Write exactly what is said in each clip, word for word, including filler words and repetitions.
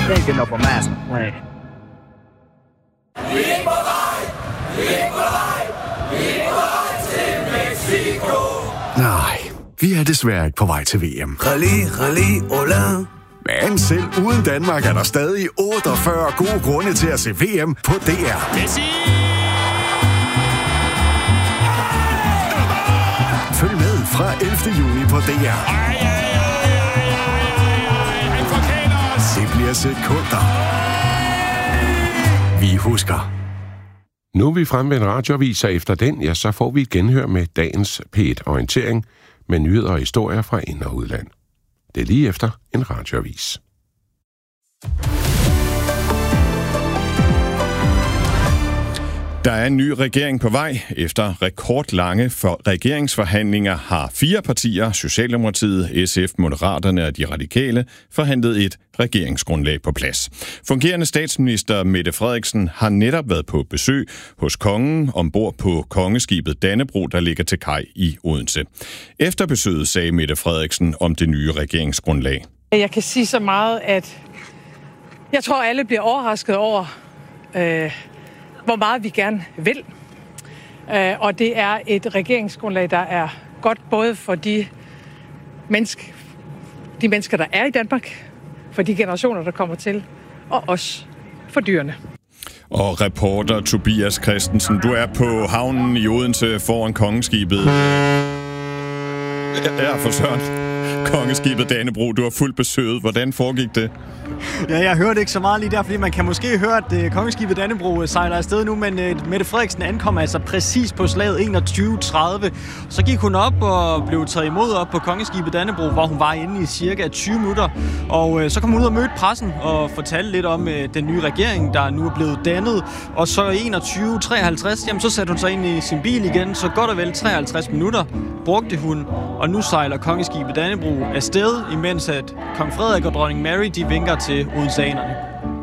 thinking of a master plan. Vi er på vej! Vi er på vej! Vi er på vej til Mexico! Nej, vi er desværre ikke på vej til V M. Rally, rally, hola. Men selv uden Danmark er der stadig otteogfyrre gode grunde til at se V M på D R. Messi! Følg med fra ellevte juni på D R. Ej, ej, ej, ej, ej, ej. Han forkæler os. Det bliver sekunder. Vi husker. Nu er vi fremme ved en radioavis, og efter den, ja, så får vi et genhør med dagens P et-orientering med nyheder og historier fra ind- og udland. Det er lige efter en radioavis. Der er en ny regering på vej. Efter rekordlange for regeringsforhandlinger har fire partier, Socialdemokratiet, S F, Moderaterne og De Radikale, forhandlet et regeringsgrundlag på plads. Fungerende statsminister Mette Frederiksen har netop været på besøg hos kongen ombord på kongeskibet Dannebro, der ligger til kaj i Odense. Efter besøget sagde Mette Frederiksen om det nye regeringsgrundlag. Jeg kan sige så meget, at jeg tror, alle bliver overrasket over, øh, hvor meget vi gerne vil. Øh, og det er et regeringsgrundlag, der er godt både for de, menneske, de mennesker, der er i Danmark, for de generationer, der kommer til, og også for dyrene. Og reporter Tobias Christensen, du er på havnen i Odense foran kongeskibet. Ja, for søren. Kongeskibet Dannebro, du har fuldt besøget. Hvordan foregik det? Ja, jeg hørte ikke så meget lige der, fordi man kan måske høre, at uh, kongeskibet Dannebro sejler afsted nu, men uh, Mette Frederiksen ankom altså præcis på slaget enogtyve tredive. Så gik hun op og blev taget imod op på kongeskibet Dannebro, hvor hun var inde i cirka tyve minutter. Og uh, så kom hun ud og mødte pressen og fortalte lidt om uh, den nye regering, der nu er blevet dannet. Og så enogtyve treoghalvtreds, jamen så satte hun sig ind i sin bil igen, så godt og vel treoghalvtreds minutter brugte hun. Og nu sejler kongeskibet Dannebro afsted, imens at kong Frederik og dronning Mary, de vinker til odenseanerne.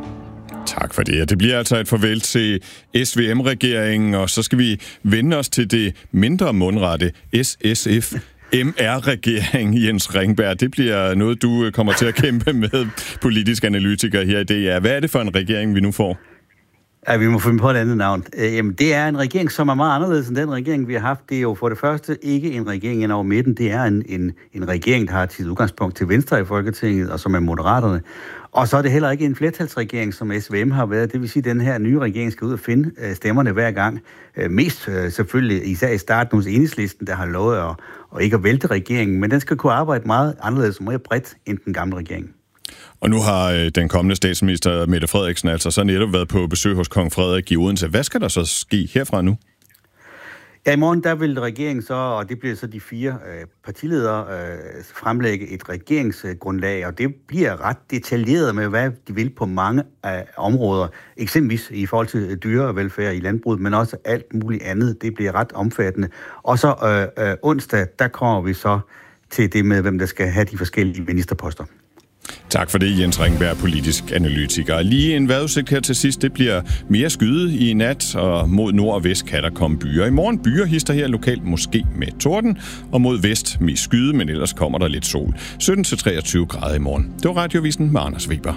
Tak for det. Det bliver altså et farvel til S V M-regeringen, og så skal vi vende os til det mindre mundrette S S F M R-regering, Jens Ringberg. Det bliver noget, du kommer til at kæmpe med, politisk analytiker her i D R. Hvad er det for en regering, vi nu får? Ja, vi må finde på et andet navn. Øh, jamen, det er en regering, som er meget anderledes end den regering, vi har haft. Det er jo for det første ikke en regering ind over midten. Det er en, en, en regering, der har til udgangspunkt til venstre i Folketinget, og som er Moderaterne. Og så er det heller ikke en flertalsregering, som S V M har været. Det vil sige, at den her nye regering skal ud og finde øh, stemmerne hver gang. Øh, mest øh, selvfølgelig, især i starten hos Enhedslisten, der har lovet at, og ikke at vælte regeringen. Men den skal kunne arbejde meget anderledes og mere bredt end den gamle regering. Og nu har øh, den kommende statsminister Mette Frederiksen altså så netop været på besøg hos kong Frederik i Odense. Hvad skal der så ske herfra nu? Ja, i morgen der vil regeringen så, og det bliver så de fire øh, partiledere, øh, fremlægge et regeringsgrundlag, og det bliver ret detaljeret med, hvad de vil på mange øh, områder. Eksempelvis i forhold til dyrevelfærd i landbruget, men også alt muligt andet. Det bliver ret omfattende. Og så øh, øh, onsdag, der kommer vi så til det med, hvem der skal have de forskellige ministerposter. Tak for det, Jens Ringberg, politisk analytiker. Lige en vejrudsigt her til sidst. Det bliver mere skyde i nat, og mod nord og vest kan der komme byer. I morgen byer hister her lokalt måske med torden, og mod vest mest skyde, men ellers kommer der lidt sol. sytten til treogtyve grader i morgen. Det var Radiovisen med Anders Weber.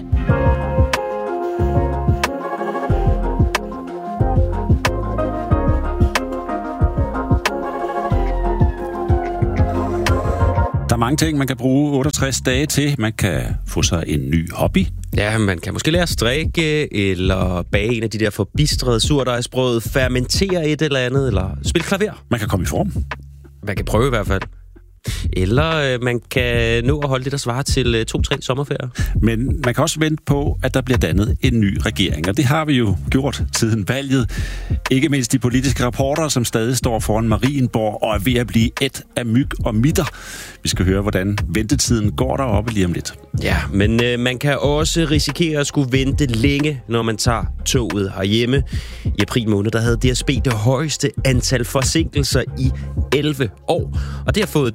Der er mange ting, man kan bruge otteogtres dage til. Man kan få sig en ny hobby. Ja, man kan måske lære at strikke, eller bage en af de der forbistrede surdejsbrød, fermentere et eller andet, eller spille klaver. Man kan komme i form. Man kan prøve i hvert fald. Eller øh, man kan nå at holde det, der svarer til øh, to-tre sommerferier. Men man kan også vente på, at der bliver dannet en ny regering. Og det har vi jo gjort siden valget. Ikke mindst de politiske rapporter, som stadig står foran Marienborg og er ved at blive et af myg og mitter. Vi skal høre, hvordan ventetiden går deroppe lige om lidt. Ja, men øh, man kan også risikere at skulle vente længe, når man tager toget herhjemme. I april måned, der havde D S B det højeste antal forsinkelser i elleve år. Og det har fået D S B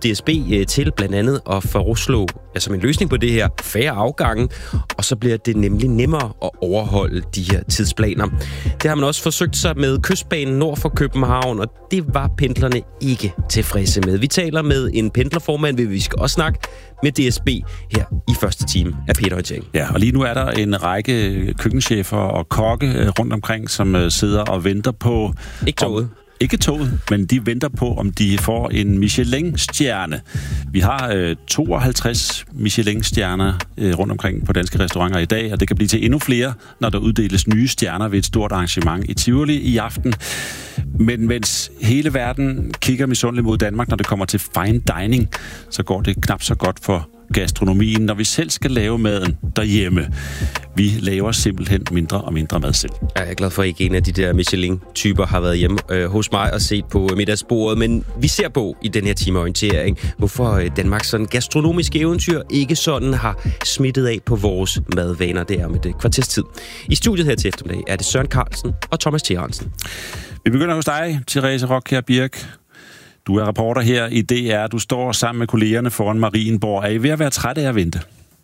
øh, til blandt andet at foreslå, altså som en løsning på det her, færre afgange, og så bliver det nemlig nemmere at overholde de her tidsplaner. Det har man også forsøgt sig med Kystbanen nord for København, og det var pendlerne ikke tilfredse med. Vi taler med en pendlerformand, vi skal også snakke med D S B her i første time af P et-orientering. Ja, og lige nu er der en række køkkenchefer og kokke rundt omkring, som sidder og venter på... Ikke toget. Om, ikke toget, men de venter på, om de får en Michelin-stjerne. Vi har øh, tooghalvtreds Michelin-stjerner øh, rundt omkring på danske restauranter i dag, og det kan blive til endnu flere, når der uddeles nye stjerner ved et stort arrangement i Tivoli i aften. Men mens hele verden kigger misundeligt mod Danmark, når det kommer til fine dining, så går det knap så godt for gastronomien, når vi selv skal lave maden derhjemme. Vi laver simpelthen mindre og mindre mad selv. Jeg er glad for, at ikke en af de der Michelin-typer har været hjemme øh, hos mig og set på middagsbordet, men vi ser på i den her timeorientering, hvorfor øh, Danmarks sådan gastronomiske eventyr ikke sådan har smittet af på vores madvaner. Det er med det kvarters tid. I studiet her til eftermiddag er det Søren Carlsen og Thomas T. Hansen. Vi begynder hos dig, Therese Rockjær Birk. Du er reporter her i D R. Du står sammen med kollegerne foran Marienborg. Er I ved at være trætte af at vente?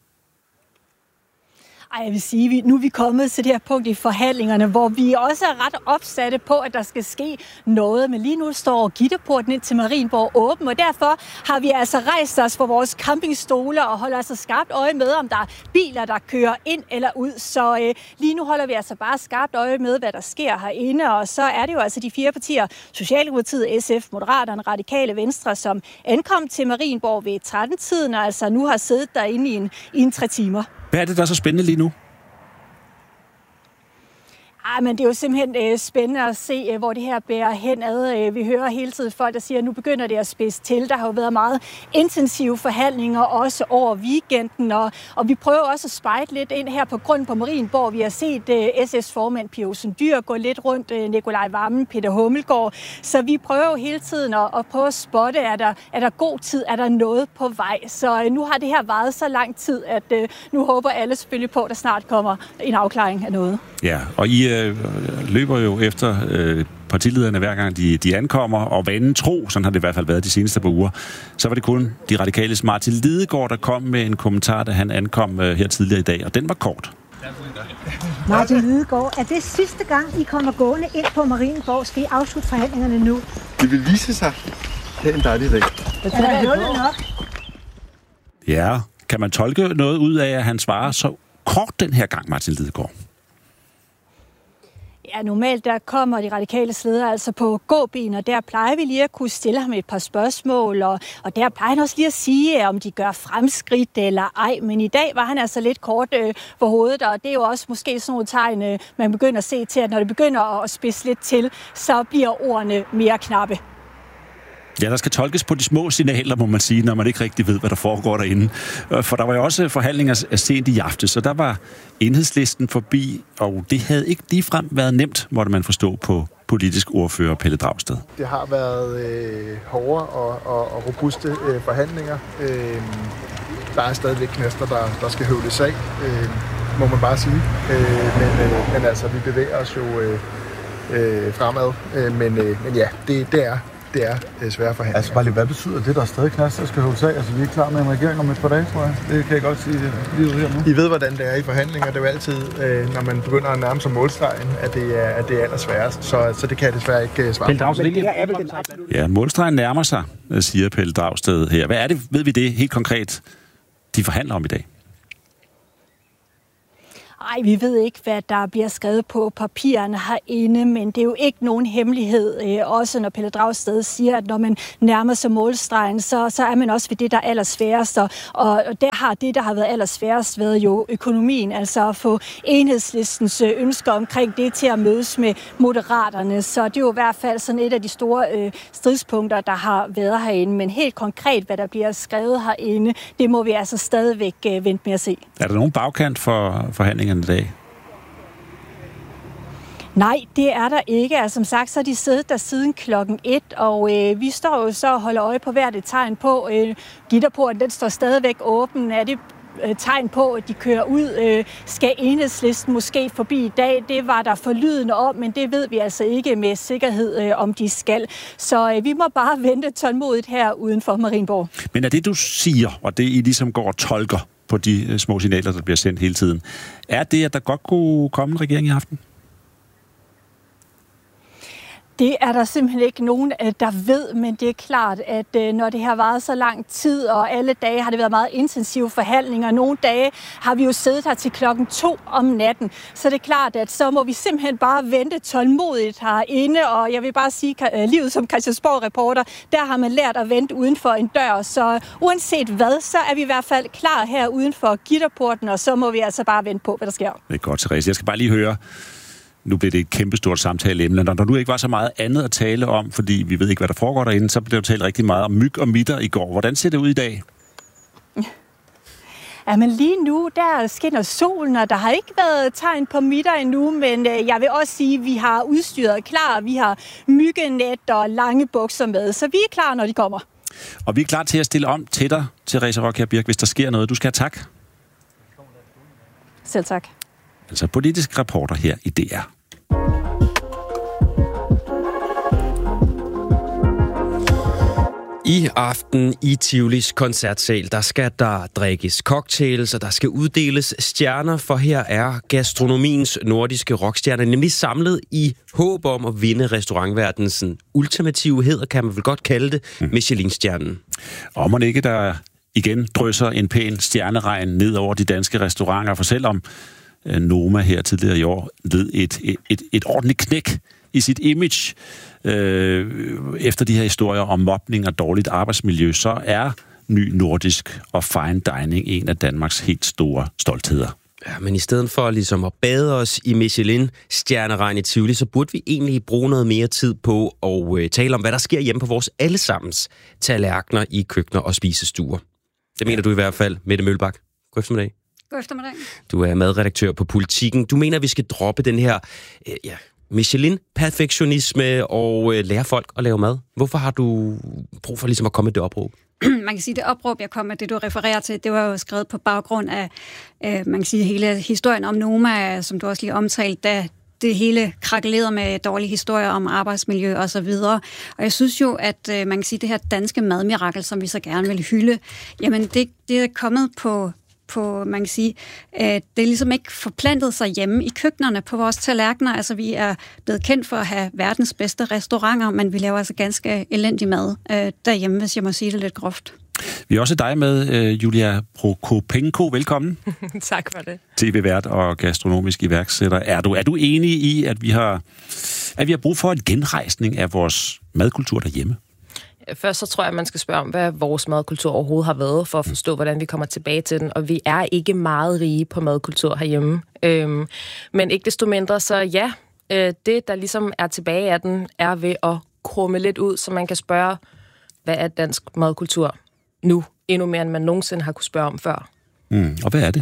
Ej, jeg vil sige, nu er vi kommet til det her punkt i forhandlingerne, hvor vi også er ret opsatte på, at der skal ske noget. Men lige nu står gitterporten ind til Marienborg åben, og derfor har vi altså rejst os for vores campingstole og holder altså skarpt øje med, om der er biler, der kører ind eller ud. Så øh, lige nu holder vi altså bare skarpt øje med, hvad der sker herinde. Og så er det jo altså de fire partier, Socialdemokratiet, S F, Moderaterne, Radikale Venstre, som ankom til Marienborg ved tretten-tiden, og altså nu har siddet derinde i en, i en tre timer. Hvad er det, der er så spændende lige nu? Ej, men det er jo simpelthen øh, spændende at se, øh, hvor det her bærer henad. Øh, vi hører hele tiden folk, der siger, at nu begynder det at spidse til. Der har jo været meget intensive forhandlinger, også over weekenden, og, og vi prøver også at spejle lidt ind her på grund på Marienborg. Vi har set øh, S F's formand Pia Olsen Dyhr gå lidt rundt, øh, Nikolaj Wammen, Peter Hummelgaard. Så vi prøver jo hele tiden at, at prøve at spotte, er der, er der god tid, er der noget på vej. Så øh, nu har det her varet så lang tid, at øh, nu håber alle selvfølgelig på, at der snart kommer en afklaring af noget. Ja, og I øh, løber jo efter øh, partilederne hver gang de, de ankommer, og vanen tro, sådan har det i hvert fald været de seneste par uger, så var det kun de radikales Martin Lidegaard, der kom med en kommentar, da han ankom øh, her tidligere i dag, og den var kort. Martin Lidegaard, er det sidste gang, I kommer gående ind på Marienborg? Skal I afslutte forhandlingerne nu? Det vil vise sig. Det er en dejlig dag. Er der hullet nok? Ja, kan man tolke noget ud af, at han svarer så kort den her gang, Martin Lidegaard? Ja, normalt der kommer de radikale ledere altså på gåben, og der plejer vi lige at kunne stille ham et par spørgsmål, og, og der plejer han også lige at sige, om de gør fremskridt eller ej, men i dag var han altså lidt kort øh, for hovedet, og det er jo også måske sådan nogle tegn, øh, man begynder at se til, at når det begynder at spidse lidt til, så bliver ordene mere knappe. Ja, der skal tolkes på de små signaler, må man sige, når man ikke rigtig ved, hvad der foregår derinde. For der var jo også forhandlinger sent i aften, så der var Enhedslisten forbi, og det havde ikke ligefrem været nemt, måtte man forstå på politisk ordfører Pelle Dragsted. Det har været øh, hårde og, og, og robuste øh, forhandlinger. Øh, der er stadigvæk knaster, der, der skal høvles af, øh, må man bare sige. Øh, men, øh, men altså, vi bevæger os jo øh, øh, fremad. Øh, men, øh, men ja, det, det er Det er øh, svære forhandlinger. Altså bare lige, hvad betyder det, der er stadig knaster, der skal høvles af? Altså vi er klar med en regering om et par dage, tror jeg. Det kan jeg godt sige lige ud her nu. I ved, hvordan det er i forhandlinger. Det er jo altid, øh, når man begynder at nærme sig målstregen, at det er, at det er allersværest. Så, så det kan jeg desværre ikke øh, svare på. Ja, målstregen nærmer sig, siger Pelle Dragsted her. Hvad er det, ved vi det helt konkret, de forhandler om i dag? Ej, vi ved ikke, hvad der bliver skrevet på papirerne herinde, men det er jo ikke nogen hemmelighed. Øh, også når Pelle Dragsted siger, at når man nærmer sig målstregen, så, så er man også ved det, der er allersværest. Og, og der har det, der har været allersværest, været jo økonomien. Altså at få Enhedslistens ønsker omkring det til at mødes med Moderaterne. Så det er jo i hvert fald sådan et af de store øh, stridspunkter, der har været herinde. Men helt konkret, hvad der bliver skrevet herinde, det må vi altså stadigvæk øh, vente med at se. Er der nogen bagkant for forhandlingerne i dag? Nej, det er der ikke. Altså, som sagt, så er de siddet der siden klokken et, og øh, vi står jo så og holder øje på hvert et tegn på. Øh, gitterporten, den står stadigvæk åben. Er det tegn på, at de kører ud. Øh, skal Enhedslisten måske forbi i dag? Det var der forlydende om, men det ved vi altså ikke med sikkerhed, øh, om de skal. Så øh, vi må bare vente tålmodigt her uden for Marienborg. Men er det, du siger, og det I ligesom går og tolker på de små signaler, der bliver sendt hele tiden, er det, at der godt kunne komme en regering i aften? Det er der simpelthen ikke nogen, der ved, men det er klart, at når det har varet så lang tid, og alle dage har det været meget intensive forhandlinger, nogle dage har vi jo siddet her til klokken to om natten, så det er klart, at så må vi simpelthen bare vente tålmodigt herinde, og jeg vil bare sige, at livet som Christiansborg-reporter, der har man lært at vente uden for en dør, så uanset hvad, så er vi i hvert fald klar her uden for gitterporten, og så må vi altså bare vente på, hvad der sker. Det er godt, Therese. Jeg skal bare lige høre, nu blev det et kæmpestort samtaleemne. Når du ikke var så meget andet at tale om, fordi vi ved ikke, hvad der foregår derinde, så blev der talt rigtig meget om myg og mitter i går. Hvordan ser det ud i dag? Ja, men lige nu, der skinner solen, og der har ikke været tegn på mitter endnu, men jeg vil også sige, at vi har udstyret klar. Vi har myggenet og lange bukser med, så vi er klar, når de kommer. Og vi er klar til at stille om til dig, Therese Rockjær Birk, hvis der sker noget. Du skal have tak. Selv tak. Altså politisk reporter her i D R. I aften i Tivolis koncertsal, der skal der drikkes cocktails, og der skal uddeles stjerner, for her er gastronomiens nordiske rockstjerner nemlig samlet i håb om at vinde restaurantverdenens ultimative heder, kan man vel godt kalde det, mm. Michelin-stjernen. Og må ikke der igen drysser en pæn stjerneregn ned over de danske restauranter, for selvom Noma her tidligere i år led et, et, et, et ordentligt knæk i sit image øh, efter de her historier om mobning og dårligt arbejdsmiljø, så er Ny Nordisk og fine dining en af Danmarks helt store stoltheder. Ja, men i stedet for ligesom at bade os i Michelin-stjerneregn i Tivoli, så burde vi egentlig bruge noget mere tid på at øh, tale om, hvad der sker hjemme på vores allesammens tallerkener i køkkener og spisestuer. Det mener du i hvert fald, Mette Mølbak. God eftermiddag. God eftermiddag. Du er madredaktør på Politikken. Du mener, at vi skal droppe den her øh, ja, Michelin-perfektionisme og øh, lære folk at lave mad. Hvorfor har du brug for ligesom at komme med det opråb? Man kan sige, det opråb, jeg kom med, det du refererer til, det var jo skrevet på baggrund af, øh, man kan sige, hele historien om Noma, som du også lige omtalte, da det hele krakelerede med dårlige historier om arbejdsmiljø og så videre. Og jeg synes jo, at øh, man kan sige, det her danske madmirakel, som vi så gerne vil hylde, jamen det, det er kommet på på, man kan sige, at det er ligesom ikke forplantet sig hjemme i køkkenerne på vores tallerkener. Altså, vi er blevet kendt for at have verdens bedste restauranter, men vi laver altså ganske elendig mad øh, derhjemme, hvis jeg må sige det lidt groft. Vi har også dig med, øh, Julia Prokopenko. Velkommen. Tak for det. T V-vært og gastronomisk iværksætter. Er du, er du enig i, at vi har, at vi har brug for en genrejsning af vores madkultur derhjemme? Først så tror jeg, at man skal spørge om, hvad vores madkultur overhovedet har været, for at forstå, hvordan vi kommer tilbage til den. Og vi er ikke meget rige på madkultur herhjemme. Øhm, men ikke desto mindre, så ja, øh, det, der ligesom er tilbage af den, er ved at krumme lidt ud, så man kan spørge, hvad er dansk madkultur nu? Endnu mere, end man nogensinde har kunne spørge om før. Mm, og hvad er det?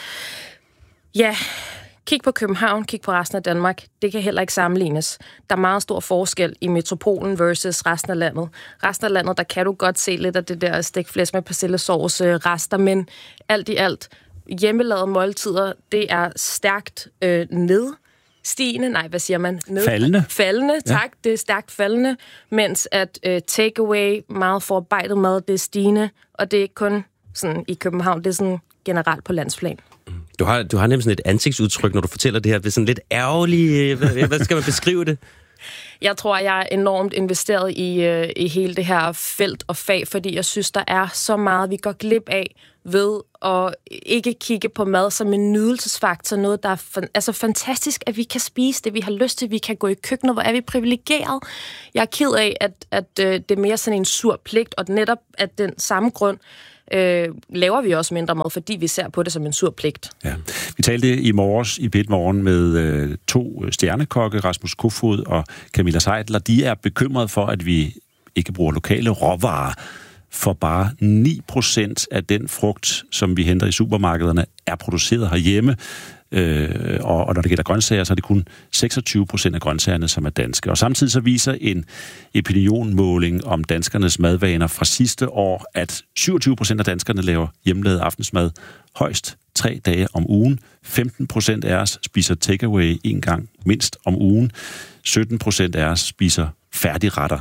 Ja, kig på København, kig på resten af Danmark. Det kan heller ikke sammenlignes. Der er meget stor forskel i metropolen versus resten af landet. Resten af landet, der kan du godt se lidt af det der stegflæsk med persillesauce rester, men alt i alt, hjemmelavede måltider, det er stærkt øh, nedstigende. Nej, hvad siger man? Ned- faldende. Faldende, tak. Ja. Det er stærkt faldende, mens at øh, takeaway, meget forarbejdet mad, det er stigende, og det er ikke kun sådan i København, det er sådan generelt på landsplan. Du har, du har nemlig sådan et ansigtsudtryk, når du fortæller det her. Det er sådan lidt ærgerligt. Hvad, hvad skal man beskrive det? Jeg tror, jeg er enormt investeret i, øh, i hele det her felt og fag, fordi jeg synes, der er så meget, vi går glip af ved at ikke kigge på mad som en nydelsesfaktor. Noget, der er fan, altså fantastisk, at vi kan spise det, vi har lyst til. Vi kan gå i køkkenet, hvor er vi privilegeret. Jeg er ked af, at, at øh, det er mere sådan en sur pligt, og netop af den samme grund, Øh, laver vi også mindre mad, fordi vi ser på det som en sur pligt. Ja. Vi talte i morges i Bit Morgen med øh, to stjernekokke, Rasmus Kofod og Camilla Seidler. De er bekymrede for, at vi ikke bruger lokale råvarer, for bare ni procent af den frugt, som vi henter i supermarkederne, er produceret herhjemme. Øh, og, og når det gælder grøntsager, så er det kun seksogtyve procent af grøntsagerne, som er danske. Og samtidig så viser en opinionmåling om danskernes madvaner fra sidste år, at syvogtyve procent af danskerne laver hjemmelavet aftensmad højst tre dage om ugen. femten procent af os spiser takeaway en gang mindst om ugen. sytten procent af os spiser færdigretter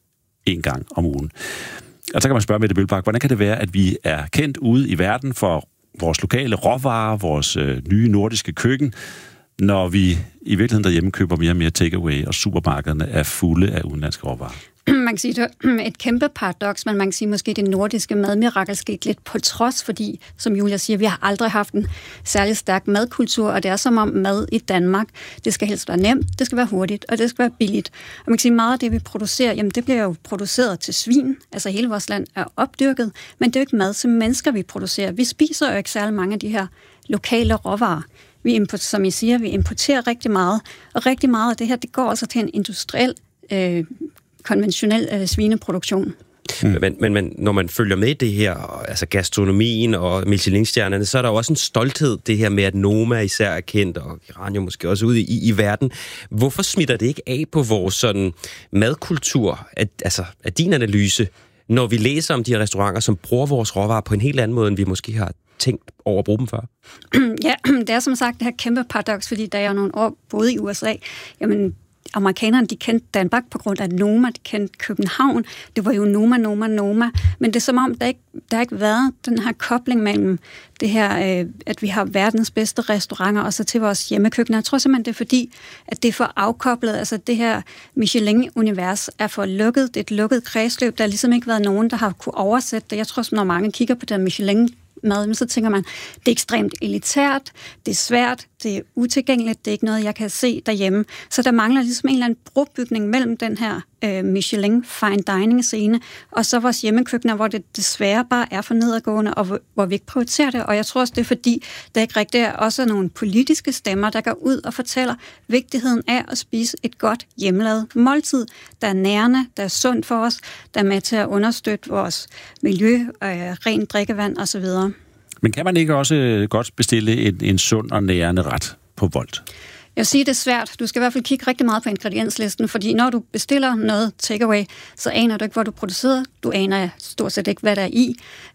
en gang om ugen. Og så kan man spørge Mette Mølbak, hvordan kan det være, at vi er kendt ude i verden for vores lokale råvarer, vores øh, nye nordiske køkken, når vi i virkeligheden derhjemme køber mere og mere takeaway, og supermarkederne er fulde af udenlandske råvarer? Man kan sige, det er et kæmpe paradoks, men man kan sige, måske det nordiske madmirakel skete lidt på trods, fordi, som Julia siger, vi har aldrig haft en særlig stærk madkultur, og det er som om mad i Danmark, det skal helst være nemt, det skal være hurtigt, og det skal være billigt. Og man kan sige, meget af det, vi producerer, jamen det bliver jo produceret til svin, altså hele vores land er opdyrket, men det er jo ikke mad til mennesker, vi producerer. Vi spiser jo ikke særlig mange af de her lokale råvarer. Vi importerer, som I siger, vi importerer rigtig meget, og rigtig meget af det her, det går altså til en industriel øh, konventionel øh, svineproduktion. Mm. Men, men, men når man følger med det her, altså gastronomien og Michelin-stjernerne, så er der jo også en stolthed, det her med, at Noma især er kendt, og Geranio måske også ude i, i verden. Hvorfor smitter det ikke af på vores sådan madkultur, at, altså af din analyse, når vi læser om de her restauranter, som bruger vores råvarer på en helt anden måde, end vi måske har tænkt over at bruge dem før? Ja, det er som sagt det her kæmpe paradoks, fordi da jeg nogle år boede i U S A, jamen amerikanerne, de kendte Danmark på grund af Noma, de kendte København. Det var jo Noma, Noma, Noma. Men det er som om, der ikke der har ikke været den her kobling mellem det her, øh, at vi har verdens bedste restauranter, og så til vores hjemmekøkkener. Jeg tror simpelthen, det er fordi, at det er for afkoblet. Altså det her Michelin-univers er for lukket. Det er et lukket kredsløb. Der har ligesom ikke været nogen, der har kunne oversætte det. Jeg tror, når mange kigger på den Michelin mad, så tænker man, det er ekstremt elitært, det er svært, det er utilgængeligt, det er ikke noget, jeg kan se derhjemme. Så der mangler ligesom en eller anden brobygning mellem den her øh, Michelin fine dining scene, og så vores hjemmekøkkener, hvor det desværre bare er for nedadgående, og hvor, hvor vi ikke prioriterer det. Og jeg tror også, det er fordi, der ikke rigtig er også nogle politiske stemmer, der går ud og fortæller vigtigheden af at spise et godt hjemmelavet måltid, der er nærende, der er sundt for os, der er med til at understøtte vores miljø, øh, rent drikkevand osv. Men kan man ikke også godt bestille en, en sund og nærende ret på Wolt? Jeg vil sige, det er svært. Du skal i hvert fald kigge rigtig meget på ingredienslisten, fordi når du bestiller noget takeaway, så aner du ikke, hvor du producerer. Du aner stort set ikke, hvad der er i.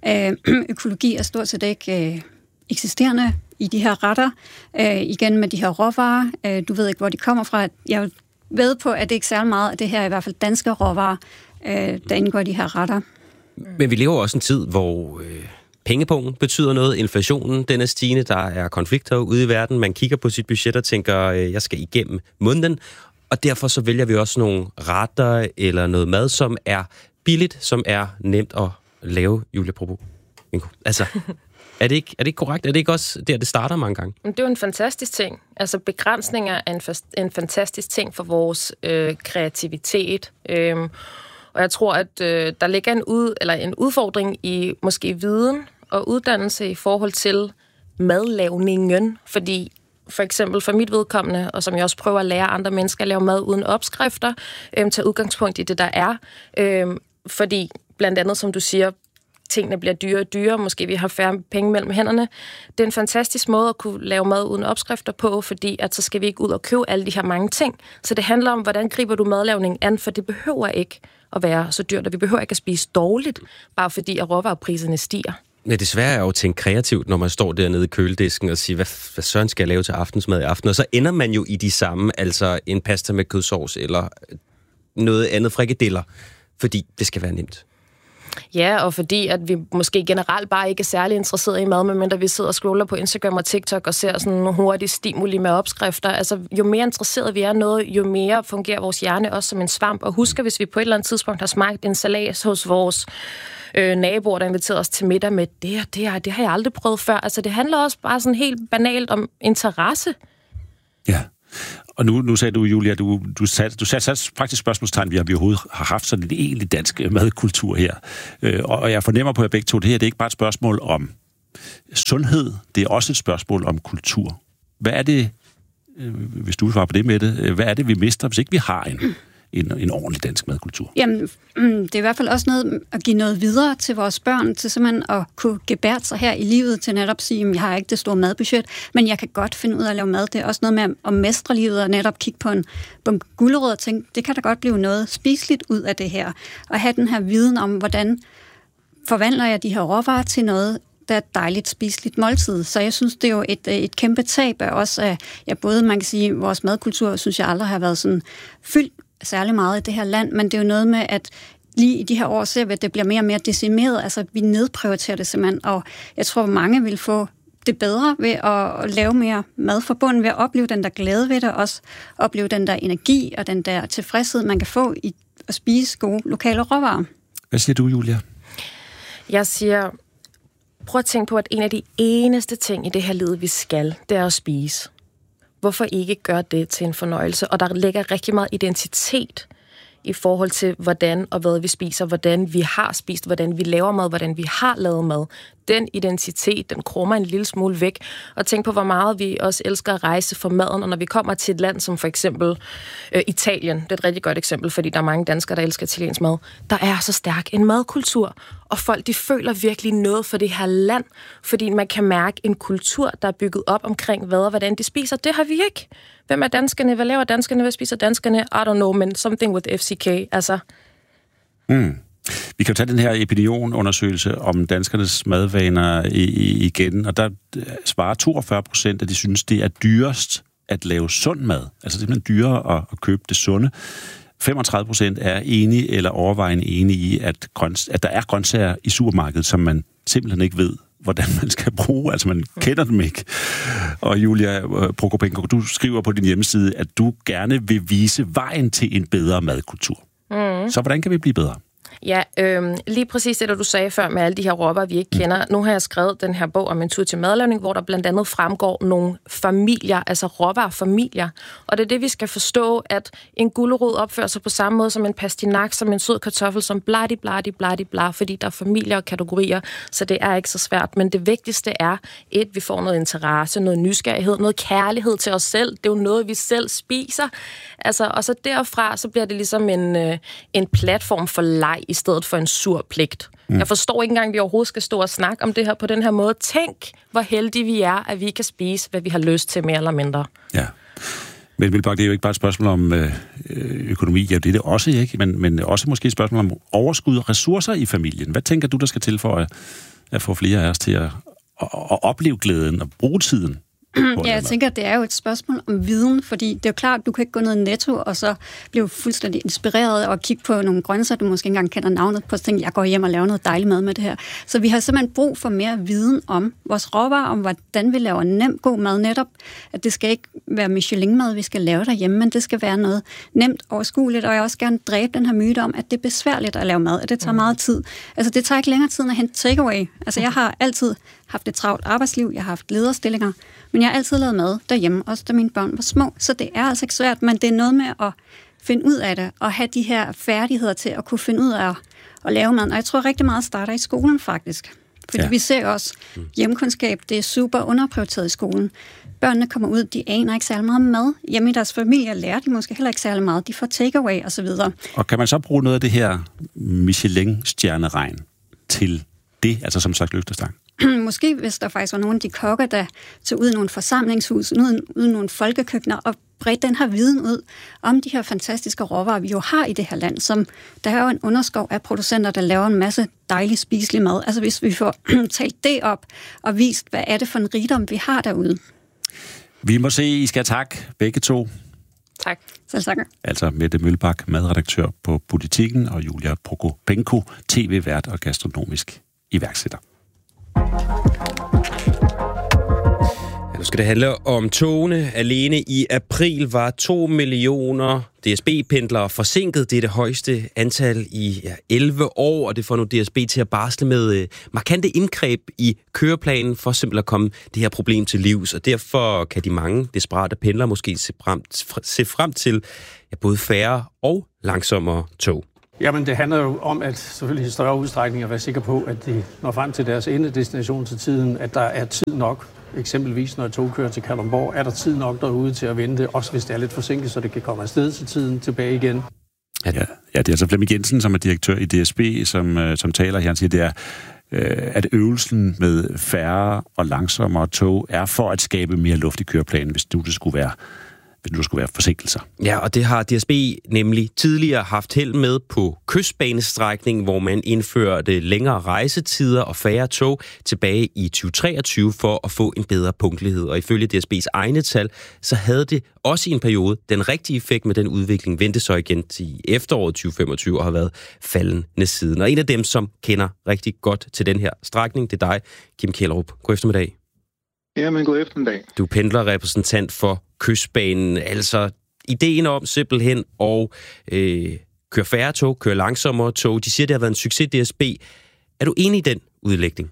Øh, økologi er stort set ikke øh, eksisterende i de her retter. Øh, igen med de her råvarer. Øh, du ved ikke, hvor de kommer fra. Jeg ved på, at det ikke er særlig meget af det her, i hvert fald danske råvarer, øh, der indgår i de her retter. Men vi lever også en tid, hvor øh, pengepungen betyder noget. Inflationen, den er stigende. Der er konflikter ude i verden. Man kigger på sit budget og tænker, øh, jeg skal igennem måneden. Og derfor så vælger vi også nogle retter eller noget mad, som er billigt, som er nemt at lave, Julia Probo. Altså, er det, ikke, er det ikke korrekt? Er det ikke også der, det starter mange gange? Det er jo en fantastisk ting. Altså, begrænsninger er en, fa- en fantastisk ting for vores øh, kreativitet. Øhm, Og jeg tror, at øh, der ligger en, ud, eller en udfordring i måske viden og uddannelse i forhold til madlavningen. Fordi for eksempel for mit vedkommende, og som jeg også prøver at lære andre mennesker at lave mad uden opskrifter, øh, tage udgangspunkt i det, der er. Øh, fordi blandt andet, som du siger, tingene bliver dyre og dyre, måske vi har færre penge mellem hænderne. Det er en fantastisk måde at kunne lave mad uden opskrifter på, fordi at så skal vi ikke ud og købe alle de her mange ting. Så det handler om, hvordan griber du madlavningen an, for det behøver ikke at være så dyrt, og vi behøver ikke at spise dårligt, bare fordi at råvarepriserne stiger. Ja, det svære er jo at tænke kreativt, når man står dernede i køledisken og siger, hvad, hvad søren skal jeg lave til aftensmad i aften? Og så ender man jo i de samme, altså en pasta med kødsovs eller noget andet frikadeller, fordi det skal være nemt. Ja, og fordi at vi måske generelt bare ikke er særlig interesserede i mad, medmindre vi sidder og scroller på Instagram og TikTok og ser sådan nogle hurtige stimuli med opskrifter. Altså, jo mere interesserede vi er noget, jo mere fungerer vores hjerne også som en svamp. Og husker, hvis vi på et eller andet tidspunkt har smagt en salat hos vores øh, naboer, der inviterede os til middag med det, det, det har jeg aldrig prøvet før. Altså, det handler også bare sådan helt banalt om interesse. Ja. Og nu, nu sagde du, Julia, du, du satte du sat, sat faktisk spørgsmålstegn, vi har vi overhovedet har haft sådan en egentlig dansk madkultur her. Øh, og jeg fornemmer på jer begge to, det her det er ikke bare et spørgsmål om sundhed, det er også et spørgsmål om kultur. Hvad er det, øh, hvis du svarer på det med det, hvad er det, vi mister, hvis ikke vi har en, en, en ordentlig dansk madkultur? Jamen, det er i hvert fald også noget at give noget videre til vores børn, til simpelthen at kunne gebære sig her i livet, til netop at sige, at jeg har ikke det store madbudget, men jeg kan godt finde ud af at lave mad. Det er også noget med at mestre livet og netop kigge på en, på en gulerod og tænke, det kan da godt blive noget spiseligt ud af det her. Og have den her viden om, hvordan forvandler jeg de her råvarer til noget, der er et dejligt spiseligt måltid. Så jeg synes, det er jo et, et kæmpe tab af også, at ja, både man kan sige, vores madkultur, synes jeg aldrig har været sådan fyldt særlig meget i det her land, men det er jo noget med, at lige i de her år ser vi, at det bliver mere og mere decimeret, altså vi nedprioriterer det simpelthen, og jeg tror, mange vil få det bedre ved at lave mere mad for bunden, ved at opleve den der glæde ved det, også opleve den der energi og den der tilfredshed, man kan få i at spise gode lokale råvarer. Hvad siger du, Julia? Jeg siger, prøv at tænke på, at en af de eneste ting i det her liv, vi skal, det er at spise. Hvorfor ikke gøre det til en fornøjelse? Og der ligger rigtig meget identitet i forhold til, hvordan og hvad vi spiser, hvordan vi har spist, hvordan vi laver mad, hvordan vi har lavet mad. Den identitet, den krummer en lille smule væk. Og tænk på, hvor meget vi også elsker at rejse for maden. Og når vi kommer til et land som for eksempel øh, Italien, det er et rigtig godt eksempel, fordi der er mange danskere, der elsker italiensk mad, der er så stærk en madkultur. Og folk, de føler virkelig noget for det her land, fordi man kan mærke en kultur, der er bygget op omkring hvad og hvordan de spiser. Det har vi ikke. Hvem er danskerne? Hvad laver danskerne? Hvad spiser danskerne? I don't know, men something with F C K. Altså. Mm. Vi kan jo tage den her Epinion-undersøgelse om danskernes madvaner i, i, igen, og der svarer toogfyrre procent, at de synes, det er dyrest at lave sund mad. Altså simpelthen dyrere at, at købe det sunde. femogtredive procent er enige eller overvejende enige i, at, grøns, at der er grøntsager i supermarkedet, som man simpelthen ikke ved, hvordan man skal bruge. Altså, man kender dem ikke. Og Julia Prokopenko, du skriver på din hjemmeside, at du gerne vil vise vejen til en bedre madkultur. Mm. Så hvordan kan vi blive bedre? Ja, øh, lige præcis det, der du sagde før med alle de her råvarer, vi ikke kender. Nu har jeg skrevet den her bog om en tur til madlavning, hvor der blandt andet fremgår nogle familier, altså råvarefamilier. Og det er det, vi skal forstå, at en gulerod opfører sig på samme måde som en pastinak, som en sød kartoffel, som bladi, bladi, bladi, bladi, fordi der er familier og kategorier, så det er ikke så svært. Men det vigtigste er, et, vi får noget interesse, noget nysgerrighed, noget kærlighed til os selv. Det er jo noget, vi selv spiser. Altså, og så derfra, så bliver det ligesom en, øh, en platform for leg, i stedet for en sur pligt. Mm. Jeg forstår ikke engang, at vi overhovedet skal stå og snakke om det her på den her måde. Tænk, hvor heldige vi er, at vi kan spise, hvad vi har lyst til, mere eller mindre. Ja. Men Vilbak, det er jo ikke bare et spørgsmål om øh, økonomi, ja, det er det også, ikke? Men, men også måske et spørgsmål om overskud og ressourcer i familien. Hvad tænker du, der skal til for at, at få flere af os til at, at, at opleve glæden og bruge tiden? Ja, jeg tænker, at det er jo et spørgsmål om viden, fordi det er jo klart, at du kan ikke gå ned i Netto og så blive fuldstændig inspireret og kigge på nogle grøntsager, du måske ikke engang kender navnet på, så tænker jeg går hjem og laver noget dejligt mad med det her. Så vi har simpelthen brug for mere viden om vores råvarer, om hvordan vi laver nemt god mad netop, at det skal ikke være Michelin-mad, vi skal lave derhjemme, men det skal være noget nemt overskueligt, og jeg vil også gerne dræbe den her myte om, at det er besværligt at lave mad, at det tager meget tid. Altså det tager ikke længere tid at hente takeaway. Altså jeg har altid haft et travlt arbejdsliv, jeg har haft lederstillinger, men jeg har altid lavet mad derhjemme, også da mine børn var små, så det er altså ikke svært, men det er noget med at finde ud af det, og have de her færdigheder til at kunne finde ud af at lave mad. Og jeg tror rigtig meget starter i skolen faktisk. Fordi ja. Vi ser også hjemkundskab, det er super underprioriteret i skolen. Børnene kommer ud, de aner ikke særlig meget mad. Hjemme i deres familie lærer de måske heller ikke særlig meget. De får takeaway og så videre. Og kan man så bruge noget af det her Michelin-stjerneregn til det, altså som slags løftestang? Måske hvis der faktisk var nogle af de kokker, der tog ud i nogle forsamlingshus, ud, ud i nogle folkekøkkener og bredte den her viden ud om de her fantastiske råvarer, vi jo har i det her land, som der er jo en underskov af producenter, der laver en masse dejlig spiselig mad. Altså hvis vi får talt det op og vist, hvad er det for en rigdom, vi har derude. Vi må se, I skal tak begge to. Tak. Selv tak. Altså Mette Mølbak, madredaktør på Politikken, og Julia Prokopenko, tv-vært og gastronomisk iværksætter. Ja, nu skal det handle om togene. Alene i april var to millioner D S B-pendlere forsinket. Det er det højeste antal i ja, elleve år, og det får nu D S B til at barsle med øh, markante indgreb i køreplanen for simpelthen at komme det her problem til livs. Og derfor kan de mange desperate pendlere måske se frem, se frem til ja, både færre og langsommere tog. Jamen, det handler jo om, at selvfølgelig i større udstrækning at være sikker på, at de når frem til deres endedestination til tiden, at der er tid nok. Eksempelvis når et tog kører til Kalundborg, er der tid nok derude til at vente, også hvis det er lidt forsinket, så det kan komme afsted til tiden tilbage igen. Ja, ja, det er altså Flemming Jensen, som er direktør i D S B, som, som taler her. Han siger, det er, at øvelsen med færre og langsommere tog er for at skabe mere luft i køreplanen, hvis nu det skulle være hvis du skulle være forsinkelser. Ja, og det har D S B nemlig tidligere haft held med på kystbanestrækningen, hvor man indførte længere rejsetider og færre tog tilbage i tyve treogtyve for at få en bedre punktlighed. Og ifølge D S B's egne tal, så havde det også i en periode den rigtige effekt med den udvikling, vendte så igen til efteråret tyve femogtyve og har været faldende siden. Og en af dem, som kender rigtig godt til den her strækning, det er dig, Kim Kjellerup. God eftermiddag. Jamen, god eftermiddag. Du er pendlerrepræsentant for Kystbanen, altså ideen om simpelthen at øh, køre færre tog, køre langsommere tog. De siger, det har været en succes, D S B. Er du enig i den udlægning?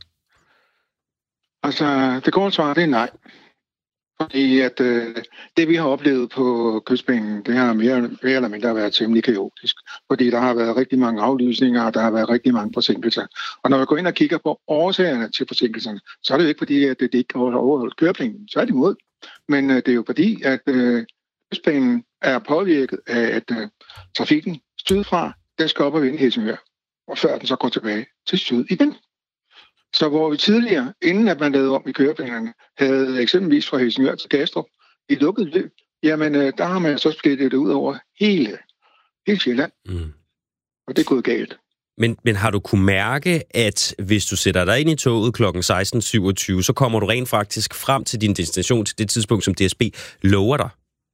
Altså, det går svar, det er nej. Fordi at øh, det, vi har oplevet på Kystbanen, det har mere, mere eller mindre været temmelig kaotisk. Fordi der har været rigtig mange aflysninger, og der har været rigtig mange forsinkelser. Og når vi går ind og kigger på årsagerne til forsinkelserne, så er det jo ikke fordi, at det ikke har overholdt køreplanen. Så er det imod. Men øh, det er jo fordi, at øh, Kystbanen er påvirket af, at øh, trafikken sydfra, den skal op og vende Helsingør. Og før den så går tilbage til syd igen. Så hvor vi tidligere, inden at man lavede om i køreplanerne, havde eksempelvis fra Helsingør til Kastrup i lukket løb, jamen der har man så splittet det ud over hele, hele Sjælland. Mm. Og det er gået galt. Men, men har du kunne mærke, at hvis du sætter dig ind i toget klokken seksten syvogtyve, så kommer du rent faktisk frem til din destination til det tidspunkt, som D S B lover dig?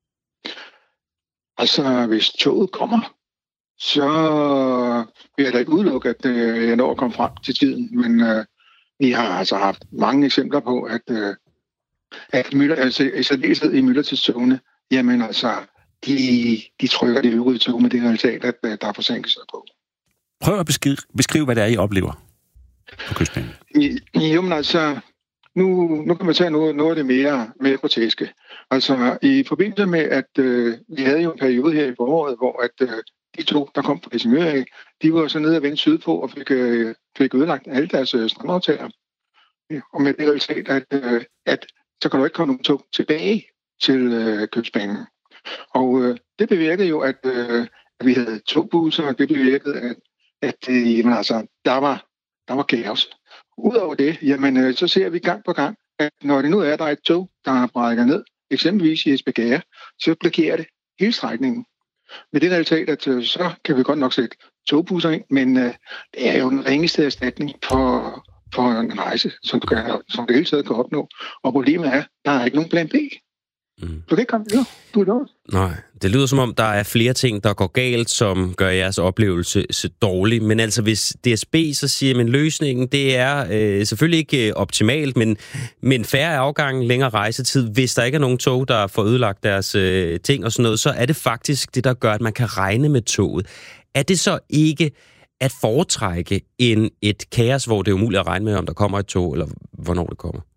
Altså, hvis toget kommer, så vil jeg da ikke udelukke, at jeg når at komme frem til tiden, men øh, vi har altså haft mange eksempler på, at, øh, at mylder, altså, i særdeleshed i myldretidstogene, jamen altså, de, de trykker de øvrige tog med det resultat, at øh, der er forsinkelser på. Prøv at beskrive, beskrive, hvad det er, I oplever på Kystbanen. Jo, men altså, nu, nu kan man tage noget, noget af det mere, mere groteske. Altså, i forbindelse med, at øh, vi havde jo en periode her i foråret, hvor at øh, de to, der kom fra Helsingør af, de var så nede og vendte sydpå og fik, øh, fik ødelagt alle deres øh, strandaftaler. Ja, og med det resultat, at, øh, at så kan du ikke komme nogen tog tilbage til øh, Kystbanen. Og øh, det bevirkede jo, at, øh, at vi havde togbusser, og det bevirkede, at, at øh, jamen, altså, der, var, der var kaos. Udover det, jamen, øh, så ser vi gang på gang, at når det nu er, der er et tog, der brækker ned, eksempelvis i Esbjerg, så blokerer det hele strækningen. Med det resultat, at øh, så kan vi godt nok sætte togbusser ind, men øh, det er jo den ringeste erstatning for, for en rejse, som du, kan, som du hele tiden kan opnå. Og problemet er, der er ikke nogen plan B. Mm. Du kan ikke komme videre. Du er dårlig. Nej, det lyder som om, der er flere ting, der går galt, som gør jeres oplevelse så dårlig. Men altså, hvis D S B så siger, at løsningen, det er øh, selvfølgelig ikke øh, optimalt, men, men færre afgange, længere rejsetid. Hvis der ikke er nogen tog, der får ødelagt deres øh, ting og sådan noget, så er det faktisk det, der gør, at man kan regne med toget. Er det så ikke at foretrække end et kaos, hvor det er umuligt at regne med, om der kommer et tog, eller hvornår det kommer?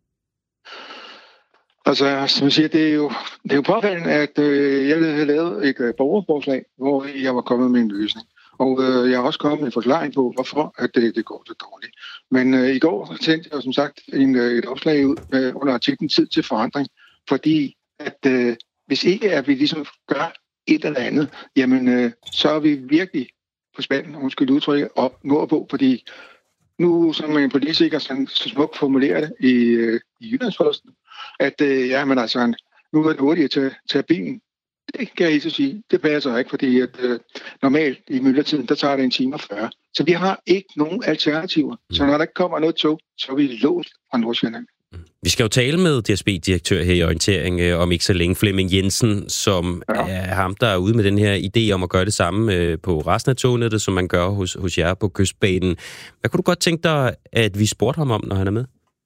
Altså, som jeg siger, det er jo, det er jo påfaldende, at øh, jeg havde lavet et øh, borgerforslag, hvor jeg var kommet med en løsning. Og øh, jeg har også kommet med en forklaring på, hvorfor at det, det går så dårligt. Men øh, i går tænkte jeg som sagt en, øh, et opslag ud øh, under artiklen Tid til forandring, fordi at øh, hvis ikke at vi ligesom gør et eller andet, jamen øh, så er vi virkelig på spanden, undskyld udtrykke, op nordpå, fordi nu som en politiker så, så smukt formulerer det i, øh, i Jyllandsposten, at øh, ja, men altså, nu er det hurtigt til at tage bilen. Det kan jeg ikke sige. Det passer ikke, fordi at, øh, normalt i myldretiden, der tager det en time og fyrre. Så vi har ikke nogen alternativer. Mm. Så når der ikke kommer noget tog, så er vi låst fra Nordsjælland. Mm. Vi skal jo tale med D S B-direktør her i Orientering øh, om ikke så længe, Flemming Jensen, som ja. er ham, der er ude med den her idé om at gøre det samme øh, på resten af tognettet, som man gør hos, hos jer på Kystbanen. Hvad kunne du godt tænke dig, at vi spurgte ham om, når han er med?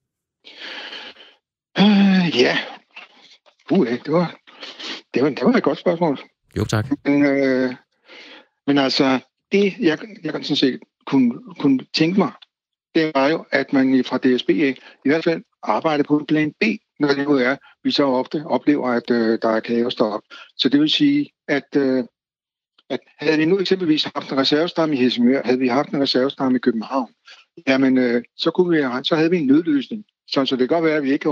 Uh, ja, uh, det var, det var, det var et godt spørgsmål. Jo, tak. Men, øh, men altså, det jeg, jeg kan sådan set kunne, kunne tænke mig, det var jo, at man fra D S B i hvert fald arbejder på en plan B, når det nu er, vi så ofte oplever, at øh, der er kaos deroppe. Så det vil sige, at, øh, at havde vi nu eksempelvis haft en reservestamme i Helsingør, havde vi haft en reservestamme i København, jamen øh, så, kunne vi, så havde vi en nødløsning. Så, så det kan godt være, at vi ikke